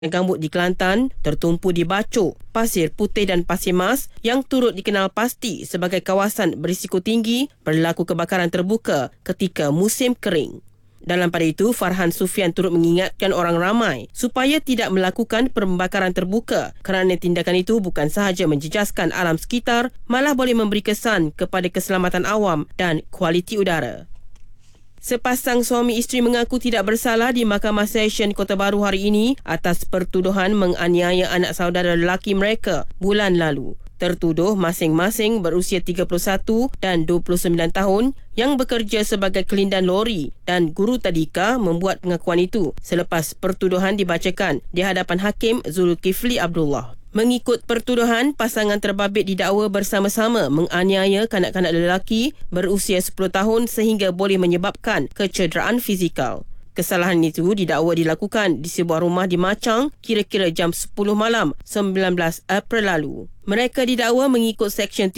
gambut di Kelantan tertumpu di Bacok, Pasir Putih dan Pasir Mas yang turut dikenal pasti sebagai kawasan berisiko tinggi berlaku kebakaran terbuka ketika musim kering. Dalam pada itu, Farhan Sufian turut mengingatkan orang ramai supaya tidak melakukan pembakaran terbuka kerana tindakan itu bukan sahaja menjejaskan alam sekitar, malah boleh memberi kesan kepada keselamatan awam dan kualiti udara. Sepasang suami isteri mengaku tidak bersalah di Mahkamah Session Kota Baru hari ini atas pertuduhan menganiaya anak saudara lelaki mereka bulan lalu. Tertuduh masing-masing berusia 31 dan 29 tahun yang bekerja sebagai kelindan lori dan guru tadika membuat pengakuan itu selepas pertuduhan dibacakan di hadapan Hakim Zulkifli Abdullah. Mengikut pertuduhan, pasangan terbabit didakwa bersama-sama menganiaya kanak-kanak lelaki berusia 10 tahun sehingga boleh menyebabkan kecederaan fizikal. Kesalahan itu didakwa dilakukan di sebuah rumah di Machang kira-kira jam 10 malam 19 April lalu. Mereka didakwa mengikut Seksyen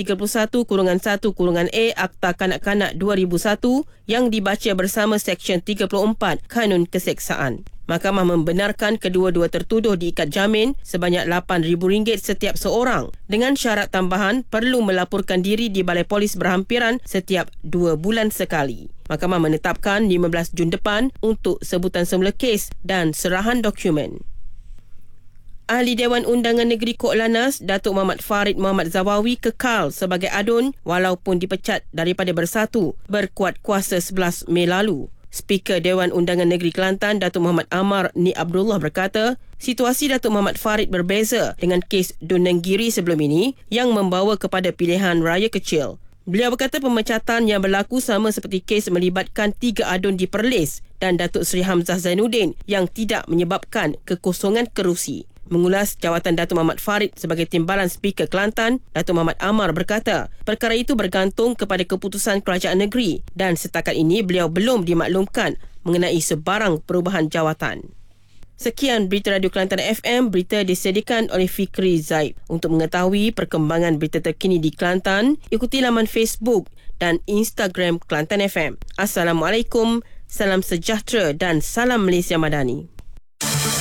31-1-A Akta Kanak-Kanak 2001 yang dibaca bersama Seksyen 34 Kanun Keseksaan. Mahkamah membenarkan kedua-dua tertuduh diikat jamin sebanyak RM8,000 setiap seorang dengan syarat tambahan perlu melaporkan diri di Balai Polis berhampiran setiap 2 bulan sekali. Mahkamah menetapkan 15 Jun depan untuk sebutan semula kes dan serahan dokumen. Ahli Dewan Undangan Negeri Kok Lannas, Datuk Muhammad Farid Muhammad Zawawi kekal sebagai adun walaupun dipecat daripada Bersatu berkuat kuasa 11 Mei lalu. Speaker Dewan Undangan Negeri Kelantan, Datuk Muhammad Amar Ni Abdullah berkata, situasi Datuk Muhammad Farid berbeza dengan kes Dun Nenggiri sebelum ini yang membawa kepada pilihan raya kecil. Beliau berkata pemecatan yang berlaku sama seperti kes melibatkan 3 adun di Perlis dan Datuk Seri Hamzah Zainuddin yang tidak menyebabkan kekosongan kerusi. Mengulas jawatan Datuk Muhammad Farid sebagai Timbalan Speaker Kelantan, Datuk Muhammad Amar berkata, perkara itu bergantung kepada keputusan kerajaan negeri dan setakat ini beliau belum dimaklumkan mengenai sebarang perubahan jawatan. Sekian berita Radio Kelantan FM, berita disediakan oleh Fikri Zaid. Untuk mengetahui perkembangan berita terkini di Kelantan, ikuti laman Facebook dan Instagram Kelantan FM. Assalamualaikum, salam sejahtera dan salam Malaysia Madani.